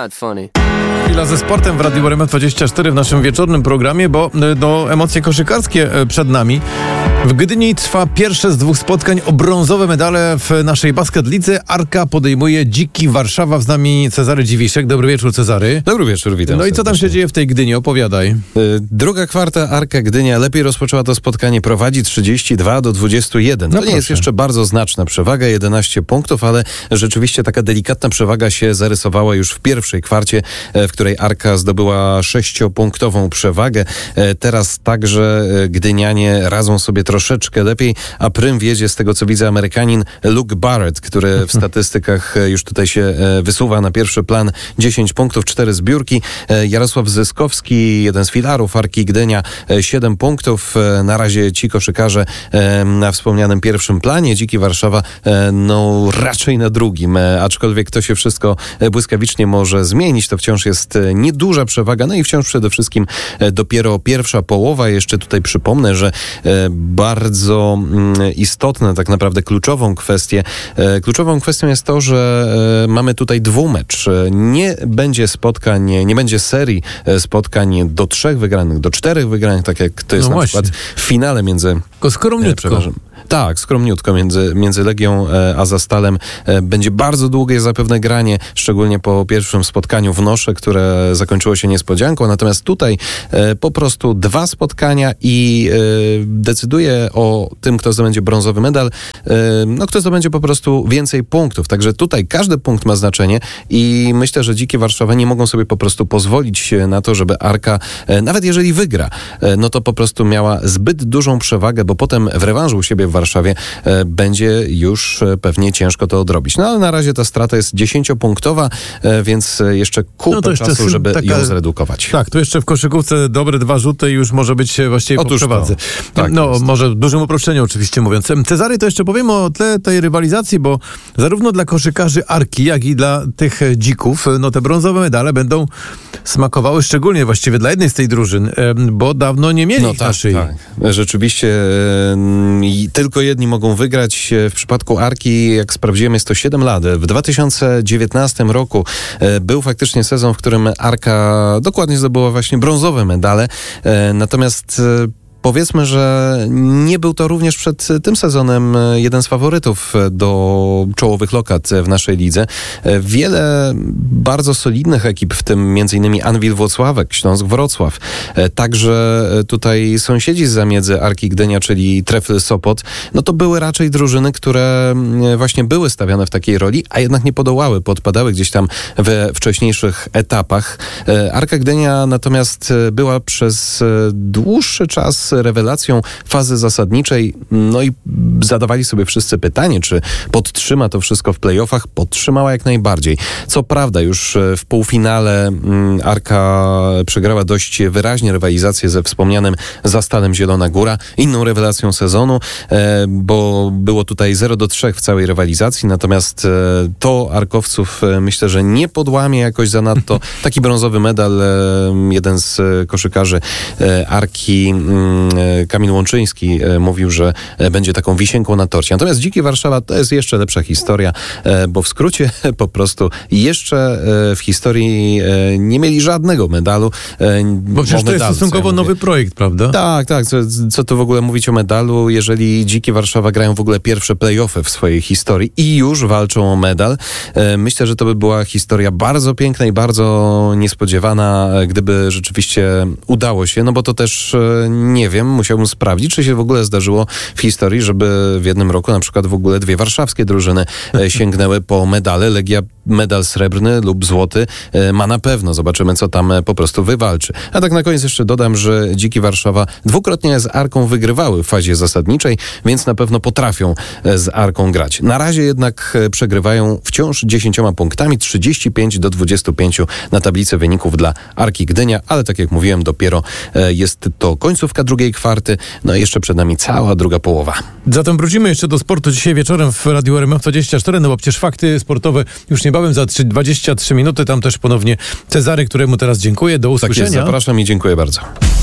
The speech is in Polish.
not funny. Chwila ze sportem w Radiu RMF24 w naszym wieczornym programie, bo emocje koszykarskie przed nami. W Gdyni trwa pierwsze z 2 spotkań o brązowe medale w naszej basketlidze. Arka podejmuje Dziki Warszawa. Z nami Cezary Dziwiszek. Dobry wieczór, Cezary. Dobry wieczór, witam. No i co tam się dzieje w tej Gdyni? Opowiadaj. Druga kwarta, Arka Gdynia lepiej rozpoczęła to spotkanie, prowadzi 32-21. To nie jest jeszcze bardzo znaczna przewaga, 11 punktów, ale rzeczywiście taka delikatna przewaga się zarysowała już w pierwszej kwarcie, w której Arka zdobyła 6-punktową przewagę. Teraz także Gdynianie radzą sobie troszeczkę lepiej, a prym wiedzie z tego, co widzę, Amerykanin Luke Barrett, który w statystykach już tutaj się wysuwa na pierwszy plan. 10 punktów, 4 zbiórki. Jarosław Zyskowski, jeden z filarów Arki Gdynia, 7 punktów. Na razie ci koszykarze na wspomnianym pierwszym planie. Dziki Warszawa no raczej na drugim, aczkolwiek to się wszystko błyskawicznie może zmienić. To wciąż jest nieduża przewaga, no i wciąż przede wszystkim dopiero pierwsza połowa. Jeszcze tutaj przypomnę, że bardzo istotne, tak naprawdę kluczową kwestią jest to, że mamy tutaj dwumecz. Nie będzie spotkań, nie będzie serii spotkań do 3 wygranych, do 4 wygranych, tak jak to jest na przykład w finale między... Skromniutko. Tak, skromniutko między Legią a Zastalem. Będzie bardzo długie zapewne granie, szczególnie po pierwszym spotkaniu w Nosze, które zakończyło się niespodzianką. Natomiast tutaj po prostu 2 spotkania i decyduje o tym, kto zdobędzie brązowy medal, kto zdobędzie po prostu więcej punktów. Także tutaj każdy punkt ma znaczenie i myślę, że Dziki Warszawa nie mogą sobie po prostu pozwolić na to, żeby Arka, nawet jeżeli wygra, no to po prostu miała zbyt dużą przewagę, bo potem w rewanżu u siebie w Warszawie będzie już pewnie ciężko to odrobić. No ale na razie ta strata jest 10-punktowa, więc jeszcze kupę czasu, żeby ją zredukować. Tak, tu jeszcze w koszykówce dobre 2 rzuty i już może być właściwie po przewadze. Tak, może w dużym uproszczeniu oczywiście mówiąc. Cezary, to jeszcze powiemy o tle tej rywalizacji, bo zarówno dla koszykarzy Arki, jak i dla tych Dzików, te brązowe medale będą smakowały szczególnie właściwie dla jednej z tej drużyn, bo dawno nie mieli ich na szyi. Tak. Rzeczywiście tylko jedni mogą wygrać. W przypadku Arki, jak sprawdziłem, jest to 7 lat. W 2019 roku był faktycznie sezon, w którym Arka dokładnie zdobyła właśnie brązowe medale. Natomiast powiedzmy, że nie był to również przed tym sezonem jeden z faworytów do czołowych lokat w naszej lidze. Wiele bardzo solidnych ekip, w tym m.in. Anwil Włocławek, Śląsk Wrocław. Także tutaj sąsiedzi z zamiedzy Arki Gdynia, czyli Trefl Sopot, no to były raczej drużyny, które właśnie były stawiane w takiej roli, a jednak nie podołały, podpadały gdzieś tam we wcześniejszych etapach. Arka Gdynia natomiast była przez dłuższy czas rewelacją fazy zasadniczej, no i zadawali sobie wszyscy pytanie, czy podtrzyma to wszystko w playoffach. Podtrzymała jak najbardziej. Co prawda już w półfinale Arka przegrała dość wyraźnie rywalizację ze wspomnianym Zastalem Zielona Góra, inną rewelacją sezonu, bo było tutaj 0-3 w całej rywalizacji, natomiast to Arkowców myślę, że nie podłamie jakoś zanadto. Taki brązowy medal jeden z koszykarzy Arki, Kamil Łączyński, mówił, że będzie taką wisienką na torcie. Natomiast Dziki Warszawa to jest jeszcze lepsza historia, bo w skrócie po prostu jeszcze w historii nie mieli żadnego medalu. Bo przecież to jest stosunkowo nowy projekt, prawda? Tak. Co tu w ogóle mówić o medalu, jeżeli Dziki Warszawa grają w ogóle pierwsze play-offy w swojej historii i już walczą o medal. Myślę, że to by była historia bardzo piękna i bardzo niespodziewana, gdyby rzeczywiście udało się, no bo to też nie wiem, musiałbym sprawdzić, czy się w ogóle zdarzyło w historii, żeby w jednym roku na przykład w ogóle 2 warszawskie drużyny sięgnęły po medale. Legia medal srebrny lub złoty ma na pewno. Zobaczymy, co tam po prostu wywalczy. A tak na koniec jeszcze dodam, że Dziki Warszawa dwukrotnie z Arką wygrywały w fazie zasadniczej, więc na pewno potrafią z Arką grać. Na razie jednak przegrywają wciąż 10 punktami, 35-25 na tablicy wyników dla Arki Gdynia, ale tak jak mówiłem, dopiero jest to końcówka drugiej kwarty, no i jeszcze przed nami cała druga połowa. Zatem wrócimy jeszcze do sportu dzisiaj wieczorem w Radiu RMF24, no bo przecież fakty sportowe już niebawem za 23 minuty, tam też ponownie Cezary, któremu teraz dziękuję. Do usłyszenia. Tak jest, zapraszam i dziękuję bardzo.